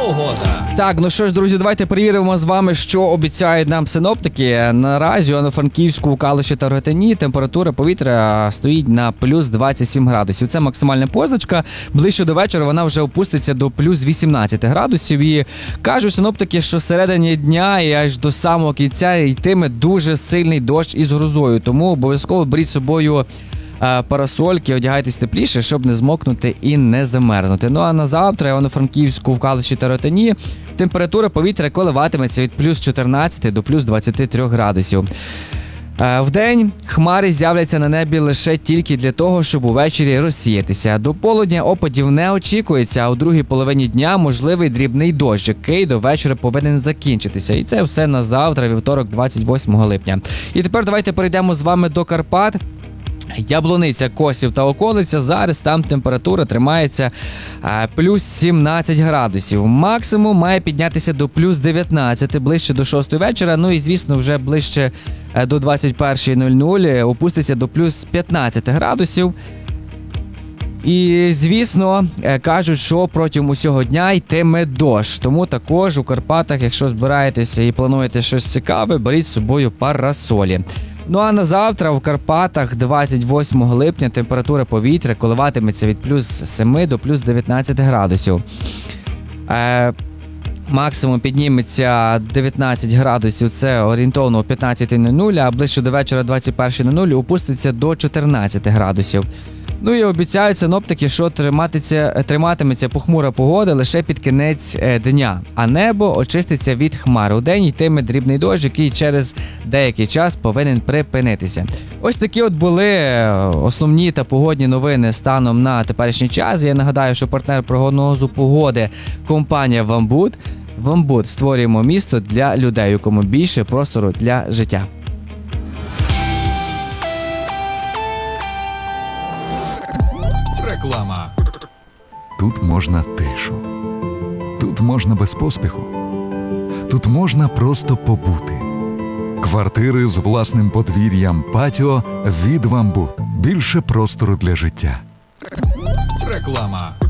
Погода. Так, ну що ж, друзі, давайте перевіримо з вами, що обіцяють нам синоптики. Наразі у Івано-Франківську, у Калуші та Ротині температура повітря стоїть на плюс 27 градусів. Це максимальна позначка. Ближче до вечора вона вже опуститься до плюс 18 градусів. І кажуть синоптики, що середині дня і аж до самого кінця йтиме дуже сильний дощ із грозою. Тому обов'язково беріть з собою парасольки, одягайтесь тепліше, щоб не змокнути і не замерзнути. Ну а на завтра Івано-Франківську, в Калуші та Ротині температура повітря коливатиметься від плюс 14 до плюс 23 градусів. Вдень хмари з'являться на небі лише тільки для того, щоб увечері розсіятися. До полудня опадів не очікується, а у другій половині дня можливий дрібний дощ, який до вечора повинен закінчитися. І це все на завтра, вівторок, 28 липня. І тепер давайте перейдемо з вами до Карпат. Яблуниця, Косів та околиця, зараз там температура тримається плюс 17 градусів. Максимум має піднятися до плюс 19, ближче до 6 вечора, ну і звісно вже ближче до 21:00 опуститься до плюс 15 градусів. І, звісно, кажуть, що протягом усього дня йтиме дощ. Тому також у Карпатах, якщо збираєтеся і плануєте щось цікаве, беріть з собою парасолі. Ну а на завтра в Карпатах 28 липня температура повітря коливатиметься від плюс 7 до плюс 19 градусів. Максимум підніметься 19 градусів, це орієнтовно о 15:00, а ближче до вечора 21:00 опуститься до 14 градусів. Ну і обіцяють синоптики, що триматиметься похмура погода лише під кінець дня, а небо очиститься від хмар. Удень йтиме дрібний дощ, який через деякий час повинен припинитися. Ось такі от були основні та погодні новини станом на теперішній час. Я нагадаю, що партнер прогнозу погоди – компанія «Вамбуд». «Вамбуд» – створюємо місто для людей, у якому більше простору для життя. Реклама. Тут можна тишу. Тут можна без поспіху. Тут можна просто побути. Квартири з власним подвір'ям, патіо від «Вамбуд». Більше простору для життя. Реклама.